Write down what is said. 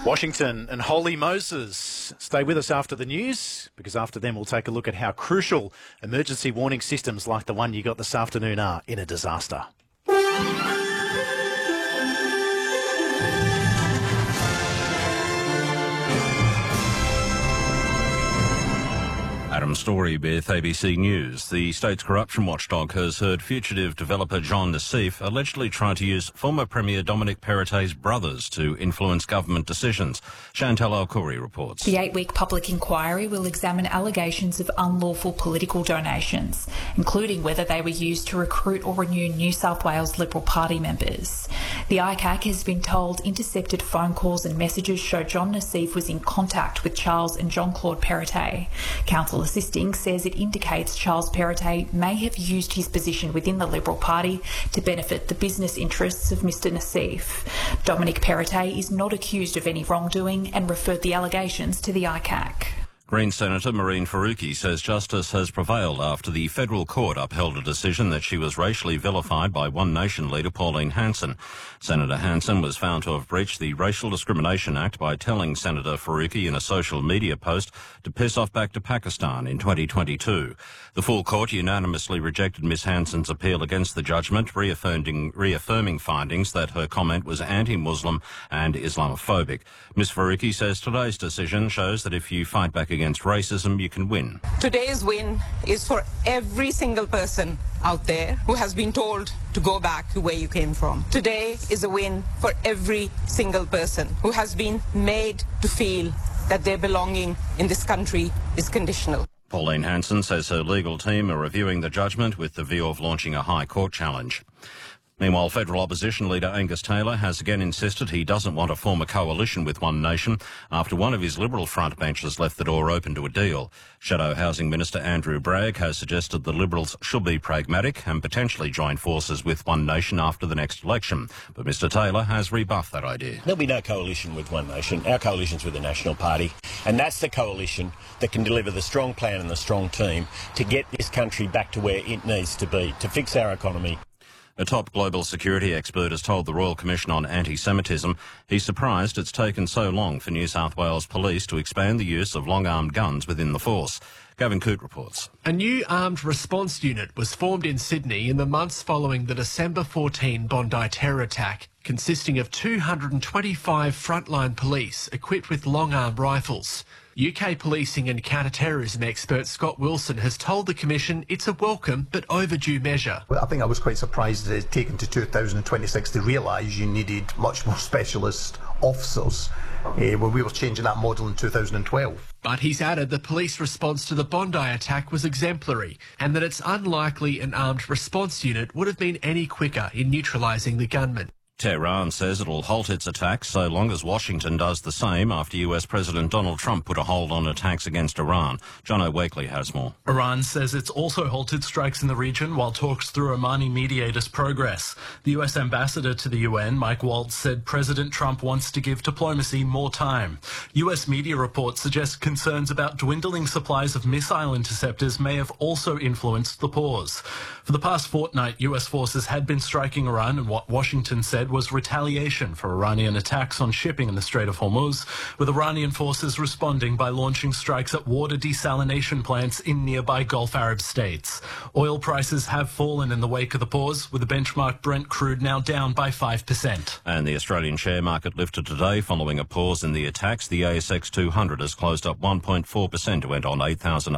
Washington and Holy Moses. Stay with us after the news, because after them we'll take a look at how crucial emergency warning systems like the one you got this afternoon are in a disaster. Adam Story with ABC News. The state's corruption watchdog has heard fugitive developer John Nassif allegedly try to use former Premier Dominic Perrottet's brothers to influence government decisions. Chantal Alcouri reports. The 8-week public inquiry will examine allegations of unlawful political donations, including whether they were used to recruit or renew New South Wales Liberal Party members. The ICAC has been told intercepted phone calls and messages show John Nassif was in contact with Charles and Jean-Claude Perrottet. Counsel Assisting says it indicates Charles Perrottet may have used his position within the Liberal Party to benefit the business interests of Mr Nassif. Dominic Perrottet is not accused of any wrongdoing and referred the allegations to the ICAC. Green Senator Mehreen Faruqi says justice has prevailed after the federal court upheld a decision that she was racially vilified by One Nation leader Pauline Hanson. Senator Hanson was found to have breached the Racial Discrimination Act by telling Senator Faruqi in a social media post to piss off back to Pakistan in 2022. The full court unanimously rejected Ms Hanson's appeal against the judgment, reaffirming findings that her comment was anti-Muslim and Islamophobic. Ms Faruqi says today's decision shows that if you fight back against racism, you can win. Today's win is for every single person out there who has been told to go back to where you came from. Today is a win for every single person who has been made to feel that their belonging in this country is conditional. Pauline Hanson says her legal team are reviewing the judgment with the view of launching a High Court challenge. Meanwhile, federal opposition leader Angus Taylor has again insisted he doesn't want to form a coalition with One Nation after one of his Liberal frontbenchers left the door open to a deal. Shadow Housing Minister Andrew Bragg has suggested the Liberals should be pragmatic and potentially join forces with One Nation after the next election. But Mr Taylor has rebuffed that idea. There'll be no coalition with One Nation. Our coalition's with the National Party, and that's the coalition that can deliver the strong plan and the strong team to get this country back to where it needs to be, to fix our economy. A top global security expert has told the Royal Commission on Anti-Semitism he's surprised it's taken so long for New South Wales Police to expand the use of long-armed guns within the force. Gavin Coote reports. A new armed response unit was formed in Sydney in the months following the December 14 Bondi terror attack, consisting of 225 frontline police equipped with long-armed rifles. UK policing and counter-terrorism expert Scott Wilson has told the Commission it's a welcome but overdue measure. I think I was quite surprised that it taken to 2026 to realise you needed much more specialist officers when we were changing that model in 2012. But he's added the police response to the Bondi attack was exemplary and that it's unlikely an armed response unit would have been any quicker in neutralising the gunman. Tehran says it'll halt its attacks so long as Washington does the same after US President Donald Trump put a hold on attacks against Iran. Jono Wakely has more. Iran says it's also halted strikes in the region while talks through Omani mediators progress. The US ambassador to the UN, Mike Waltz, said President Trump wants to give diplomacy more time. US media reports suggest concerns about dwindling supplies of missile interceptors may have also influenced the pause. For the past fortnight, US forces had been striking Iran in what Washington said was retaliation for Iranian attacks on shipping in the Strait of Hormuz, with Iranian forces responding by launching strikes at water desalination plants in nearby Gulf Arab states. Oil prices have fallen in the wake of the pause, with the benchmark Brent crude now down by 5%. And the Australian share market lifted today following a pause in the attacks. The ASX 200 has closed up 1.4% to end on 8,000.